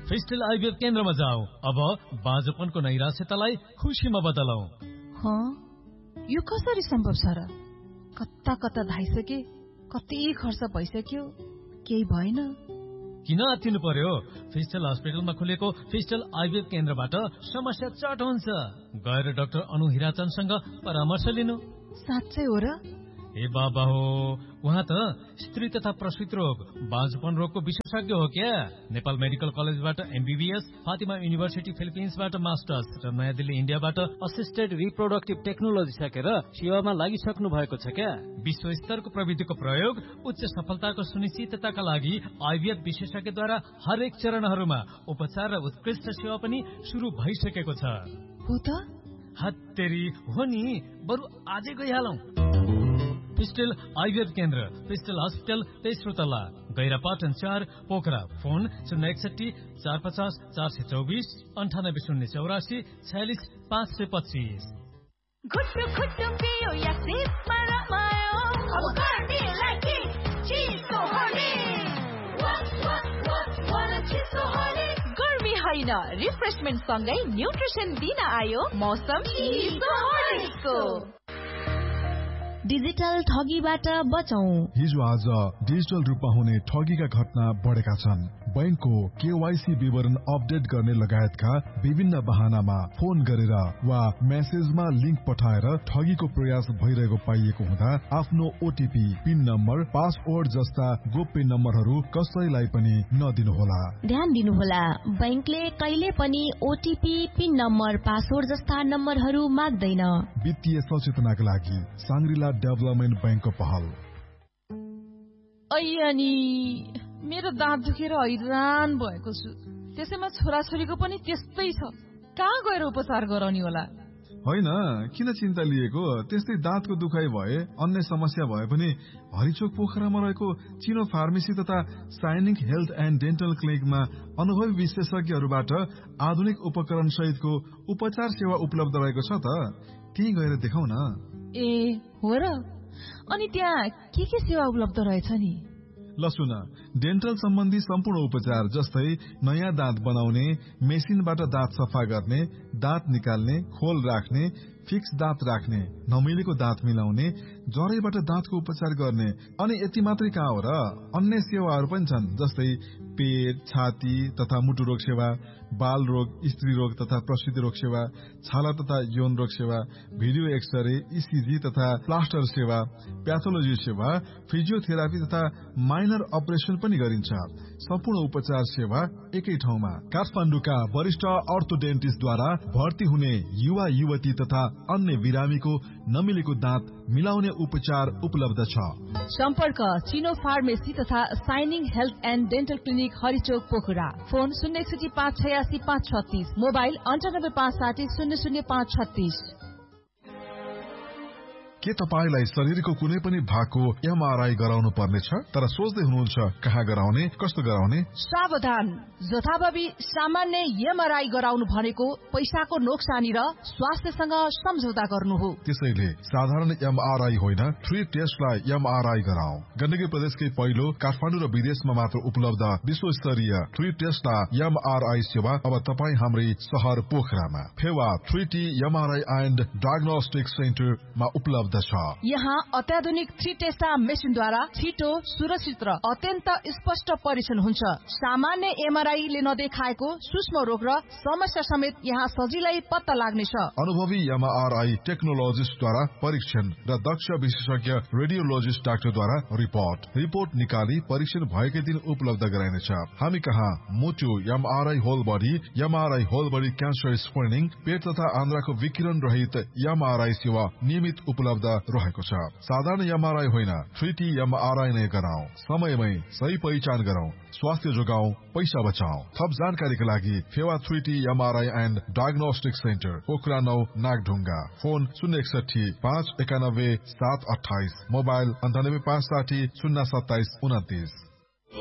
फेस्टल IVF केन्द्रमा जाऊ। अब बाँझोपनको नैराश्यतालाई खुसीमा बदलौ। यो कसरी सम्भव छ र? कता कता धाइसके, कति खर्च भइसक्यो, केही भएन। किन आत्तिनु पर्यो? फेस्टल हस्पिटलमा खुलेको फेस्टल आइभीएफ केन्द्रबाट समस्या चट हुन्छ। गएर डाक्टर अनु हिराचन्दसँग परामर्श लिनु। साँच्चै हो र? ए बाबा हो, उहाँ त स्त्री तथा प्रसूति रोग, बाँझोपन रोगको विशेषज्ञ हो क्या। नेपाल मेडिकल कलेजबाट एमबीबीएस, फातिमा युनिभर्सिटी फिलिपिन्सबाट मास्टर्स र नयाँ दिल्ली इन्डियाबाट असिस्टेड रिप्रोडक्टिभ टेक्नोलोजी सकेर सेवामा लागिसक्नु भएको छ क्या। विश्व स्तरको प्रविधिको प्रयोग उच्च सफलताको सुनिश्चितताका लागि आइभीएफ विशेषज्ञद्वारा हरेक चरणहरूमा उपचार र उत्कृष्ट सेवा पनि सुरु भइसकेको छ। हो त? हत्तेरी हो नि, बरु आजै गइहालौं। फेस्टल आइभीएफ केन्द्र, फेस्टल हस्पिटल, तेस्रो तल्ला, गैरापाटन 4, पोखरा। फोन 061 450 424 98 084 46 525। घुट्टु घुट्टु पियो या सिपमा रमायो, अब गर्मीलाई के चिसो हर्लिक्स। गर्मी होइन, रिफ्रेशमेन्ट सँगै न्युट्रिसन दिन आयो मौसम चिसो हर्लिक्सको। डिजिटल ठगीबाट बचौं। हिजो आज डिजिटल रूपमा हुने ठगीका घटना बढेका छन्। बैंकको केवाईसी विवरण अपडेट गर्ने लगायतका विभिन्न बहानामा फोन गरेर वा मेसेजमा लिंक पठाएर ठगीको प्रयास भइरहेको पाइएको हुँदा आफ्नो ओटीपी, पिन नम्बर, पासवर्ड जस्ता गोप्य नम्बरहरू कसैलाई पनि नदिनुहोला। ध्यान दिनुहोला, बैंकले कहिले पनि ओटीपी, पिन नम्बर, पासवर्ड जस्ता नम्बरहरू माग्दैन। वित्तीय सचेतनाका लागि सांग्रिला डेभलपमेन्ट बैंकको पहल। अनि मेरो दाँत दुखेर हैरान भएको छु। त्यसैमा छोराछोरीको पनि त्यस्तै छ। कहाँ गएर उपचार गराउने होला? होइन, किन चिन्ता लिएको? त्यस्तै दाँतको दुखाइ भए, अन्य समस्या भए पनि हरिचोक पोखरामा रहेको चिनो फार्मेसी तथा साइनिङ हेल्थ एन्ड डेन्टल क्लिनिकमा अनुभवी विशेषज्ञहरूबाट आधुनिक उपकरण सहितको उपचार सेवा उपलब्ध रहेको छ त। त्यही गएर देखाउ न। ए हो र? अनि त्यहाँ के सेवा उपलब्ध रहेछ नि? ल सुन, डेन्टल सम्बन्धी सम्पूर्ण उपचार जस्तै नयाँ दाँत बनाउने, मेसिनबाट दाँत सफा गर्ने, दाँत निकाल्ने, खोल राख्ने, फिक्स दाँत राख्ने, नमिलेको दाँत मिलाउने, जरैबाट दाँतको उपचार गर्ने। अनि यति मात्रै कहाँ हो र, अन्य सेवाहरू पनि छन् जस्तै पेट, छाती तथा मुटु रोग सेवा, बाल रोग, स्त्री रोग तथा प्रसूति रोग सेवा, छाला तथा यौन रोग सेवा, भिडियो एक्सरे, ईसीजी तथा प्लास्टर सेवा, प्याथोलोजी सेवा, फिजियोथेरापी तथा माइनर अपरेसन पनि गरिन्छ। सम्पूर्ण उपचार सेवा एकै ठाउँमा। काठमाडौँका वरिष्ठ अर्थोडेन्टिस्टद्वारा भर्ती हुने युवा युवती तथा अन्य बिरामीको नमिलेको दाँत मिलाउने उपचार उपलब्ध छ। सम्पर्क चिनो फार्मेसी तथा shining health and dental clinic, हरिचोक, Pokhara. Phone 061 586 536, mobile 98 560 00 536। के तपाईलाई शरीरको कुनै पनि भागको एमआरआई गराउनु पर्नेछ तर सोच्दै हुनुहुन्छ कहाँ गराउने, कस्तो गराउने? सावधान, जथाभावी सामान्य एमआरआई गराउनु भनेको पैसाको नोक्सानी र स्वास्थ्यसँग सम्झौता गर्नु हो। त्यसैले साधारण एमआरआई होइन, 3 टेस्टलाई एमआरआई गराऊ। गण्डकी प्रदेशकै पहिलो, काठमाडौँ र विदेशमा मात्र उपलब्ध विश्वस्तरीय 3 टेस्टला एमआरआई सेवा अब तपाई हाम्रै शहर पोखरामा Phewa 3T MRI and diagnostic सेन्टरमा उपलब्ध छ। यहाँ अत्याधुनिक 3 टेस्टा मेसिनद्वारा छिटो, सुरक्षित र अत्यन्त स्पष्ट परीक्षण हुन्छ। सामान्य एमआरआईले नदेखाएको सूक्ष्म रोग र समस्या समेत यहाँ सजिलै पत्ता लाग्नेछ। अनुभवी एमआरआई टेक्नोलोजिस्टद्वारा परीक्षण र दक्ष विशेषज्ञ रेडियोलोजिस्ट डाक्टरद्वारा रिपोर्ट निकाली परीक्षण भएकै दिन उपलब्ध गराइनेछ। हामी कहाँ मुटु MRI, whole body MRI, whole body cancer screening, पेट तथा आन्द्राको विकिरण रहित एमआरआई सेवा नियमित उपलब्ध रहेको छ। साधारण एमआरआई होइन, 3T एमआरआई नै गराऊ। समयमै सही पहिचान गराऊ, स्वास्थ्य जोगाऊ, पैसा बचाऊ। थप जानकारीका लागि Phewa 3T MRI and diagnostic centre, Pokhara 9, Nagdhunga. Phone 061 591 728, mobile 98 560 027 29।